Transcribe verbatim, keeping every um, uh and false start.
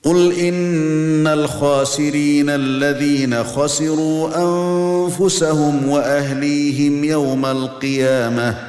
قُلْ إِنَّ الْخَاسِرِينَ الَّذِينَ خَسِرُوا أَنفُسَهُمْ وَأَهْلِيهِمْ يَوْمَ الْقِيَامَةِ